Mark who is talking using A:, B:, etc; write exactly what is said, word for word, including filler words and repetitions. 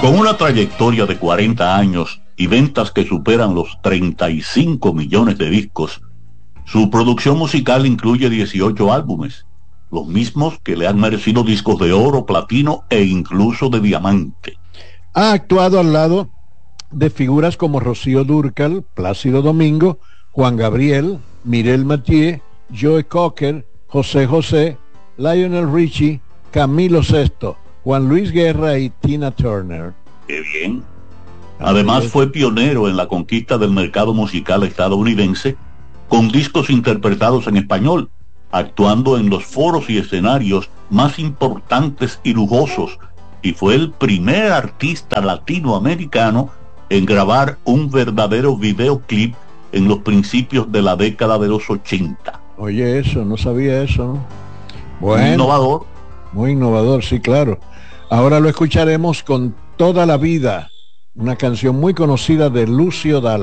A: Con una trayectoria de cuarenta años y ventas que superan los treinta y cinco millones de discos, su producción musical incluye dieciocho álbumes, los mismos que le han merecido discos de oro, platino e incluso de diamante.
B: Ha actuado al lado de figuras como Rocío Dúrcal, Plácido Domingo, Juan Gabriel, Mireille Mathieu, Joe Cocker, José José, Lionel Richie, Camilo Sesto, Juan Luis Guerra y Tina Turner.
A: ¡Qué bien! Además fue pionero en la conquista del mercado musical estadounidense con discos interpretados en español, actuando en los foros y escenarios más importantes y lujosos, y fue el primer artista latinoamericano en grabar un verdadero videoclip en los principios de la década de los ochenta.
B: Oye, eso, no sabía eso, ¿no? Bueno,
A: muy innovador.
B: Muy innovador, sí, claro. Ahora lo escucharemos con Toda la Vida, una canción muy conocida de Lucio Dalla.